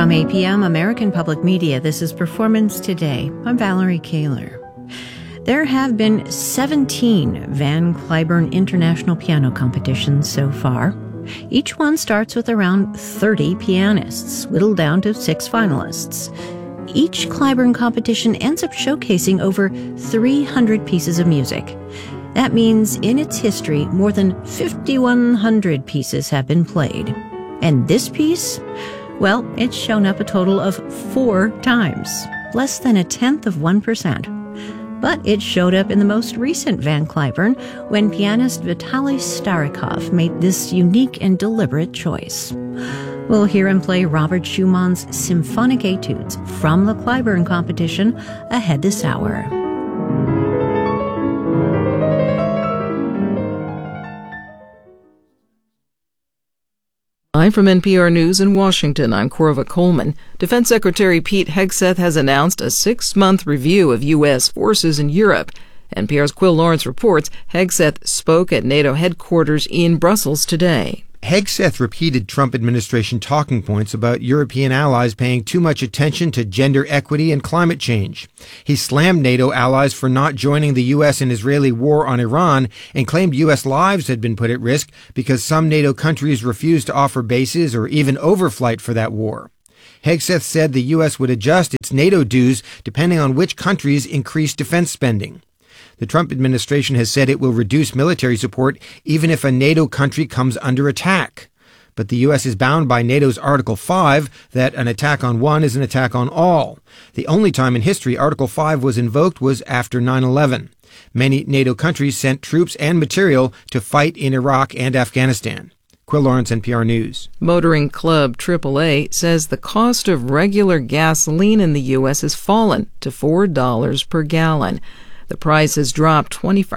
From APM, American Public Media, this is Performance Today. I'm Valerie Kaler. There have been 17 Van Cliburn International Piano Competitions so far. Each one starts with around 30 pianists, whittled down to 6 finalists. Each Cliburn competition ends up showcasing over 300 pieces of music. That means in its history, more than 5,100 pieces have been played. And this piece? Well, it's shown up a total of 4 times, less than 0.1%. But it showed up in the most recent Van Cliburn when pianist Vitaly Starikov made this unique and deliberate choice. We'll hear him play Robert Schumann's Symphonic Etudes from the Cliburn competition ahead this hour. Live from NPR News in Washington, I'm Corva Coleman. Defense Secretary Pete Hegseth has announced a 6-month review of U.S. forces in Europe. NPR's Quill Lawrence reports Hegseth spoke at NATO headquarters in Brussels today. Hegseth repeated Trump administration talking points about European allies paying too much attention to gender equity and climate change. He slammed NATO allies for not joining the U.S. and Israeli war on Iran and claimed U.S. lives had been put at risk because some NATO countries refused to offer bases or even overflight for that war. Hegseth said the U.S. would adjust its NATO dues depending on which countries increased defense spending. The Trump administration has said it will reduce military support even if a NATO country comes under attack. But the U.S. is bound by NATO's Article 5 that an attack on one is an attack on all. The only time in history Article 5 was invoked was after 9/11. Many NATO countries sent troops and material to fight in Iraq and Afghanistan. Quill Lawrence, NPR News. Motoring Club AAA says the cost of regular gasoline in the U.S. has fallen to $4 per gallon. The price has dropped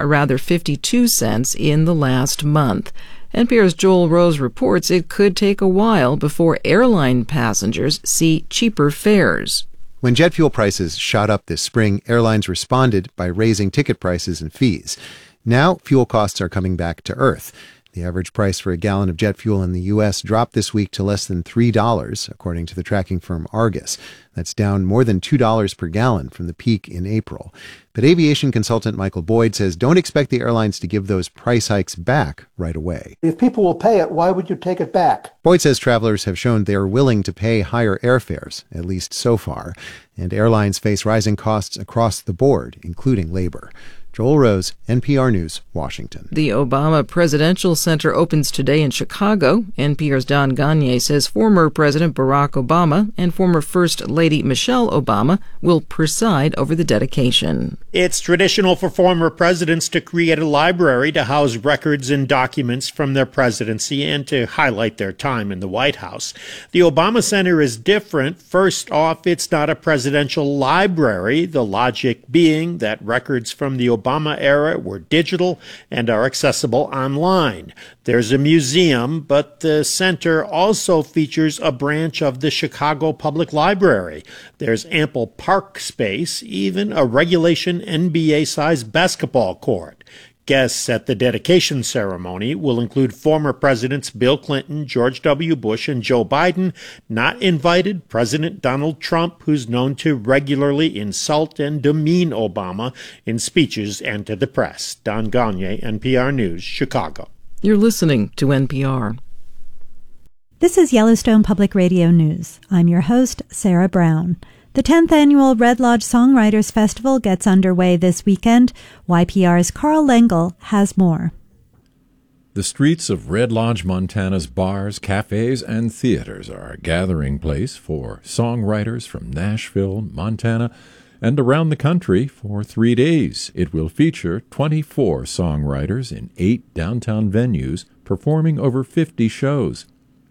52 cents in the last month. NPR's Joel Rose reports it could take a while before airline passengers see cheaper fares. When jet fuel prices shot up this spring, airlines responded by raising ticket prices and fees. Now, fuel costs are coming back to earth. The average price for a gallon of jet fuel in the U.S. dropped this week to less than $3, according to the tracking firm Argus. That's down more than $2 per gallon from the peak in April. But aviation consultant Michael Boyd says don't expect the airlines to give those price hikes back right away. If people will pay it, why would you take it back? Boyd says travelers have shown they are willing to pay higher airfares, at least so far, and airlines face rising costs across the board, including labor. Joel Rose, NPR News, Washington. The Obama Presidential Center opens today in Chicago. NPR's Don Gagné says former President Barack Obama and former First Lady Michelle Obama will preside over the dedication. It's traditional for former presidents to create a library to house records and documents from their presidency and to highlight their time in the White House. The Obama Center is different. First off, it's not a presidential library, the logic being that records from the Obama era were digital and are accessible online. There's a museum, but the center also features a branch of the Chicago Public Library. There's ample park space, even a regulation NBA-sized basketball court. Guests at the dedication ceremony will include former presidents Bill Clinton, George W. Bush, and Joe Biden. Not invited, President Donald Trump, who's known to regularly insult and demean Obama in speeches and to the press. Don Gagné, NPR News, Chicago. You're listening to NPR. This is Yellowstone Public Radio News. I'm your host, Sarah Brown. The 10th annual Red Lodge Songwriters Festival gets underway this weekend. YPR's Carl Lengel has more. The streets of Red Lodge, Montana's bars, cafes, and theaters are a gathering place for songwriters from Nashville, Montana, and around the country for 3 days. It will feature 24 songwriters in 8 downtown venues performing over 50 shows.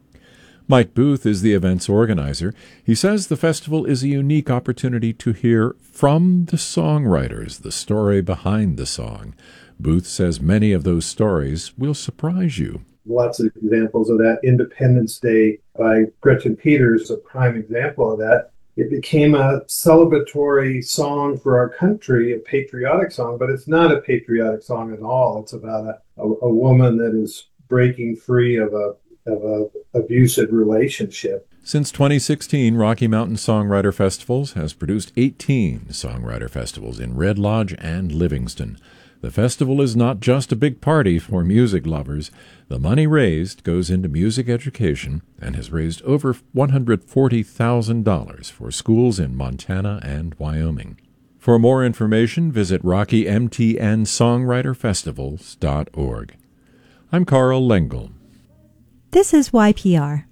Mike Booth is the event's organizer. He says the festival is a unique opportunity to hear from the songwriters the story behind the song. Booth says many of those stories will surprise you. Lots of examples of that. Independence Day by Gretchen Peters is a prime example of that. It became a celebratory song for our country, a patriotic song, but it's not a patriotic song at all. It's about a woman that is breaking free of a abusive relationship. Since 2016, Rocky Mountain Songwriter Festivals has produced 18 songwriter festivals in Red Lodge and Livingston. The festival is not just a big party for music lovers. The money raised goes into music education and has raised over $140,000 for schools in Montana and Wyoming. For more information, visit RockyMTNSongwriterFestivals.org. I'm Carl Lengel. This is YPR.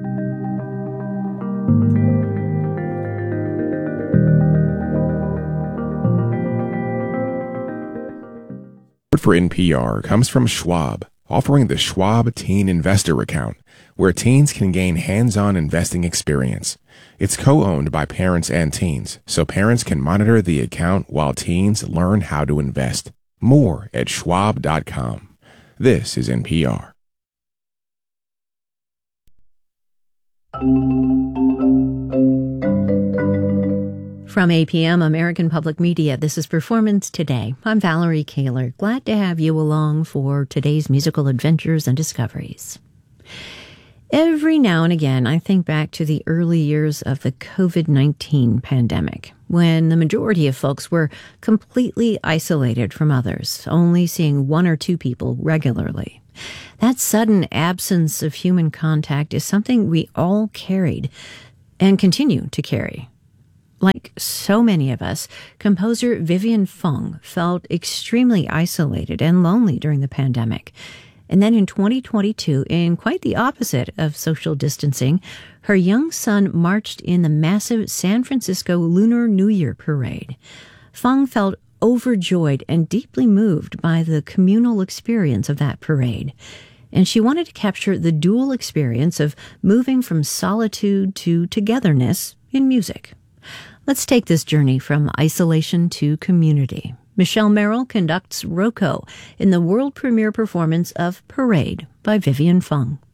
For NPR comes from Schwab, offering the Schwab Teen Investor Account, where teens can gain hands-on investing experience. It's co-owned by parents and teens, so parents can monitor the account while teens learn how to invest. More at schwab.com. This is NPR. From APM, American Public Media, this is Performance Today. I'm Valerie Kaler. Glad to have you along for today's musical adventures and discoveries. Every now and again, I think back to the early years of the COVID-19 pandemic, when the majority of folks were completely isolated from others, only seeing one or two people regularly. That sudden absence of human contact is something we all carried and continue to carry. Like so many of us, composer Vivian Fung felt extremely isolated and lonely during the pandemic. And then in 2022, in quite the opposite of social distancing, her young son marched in the massive San Francisco Lunar New Year parade. Fung felt overjoyed and deeply moved by the communal experience of that parade. And she wanted to capture the dual experience of moving from solitude to togetherness in music. Let's take this journey from isolation to community. Michelle Merrill conducts Rocco in the world premiere performance of Parade by Vivian Fung.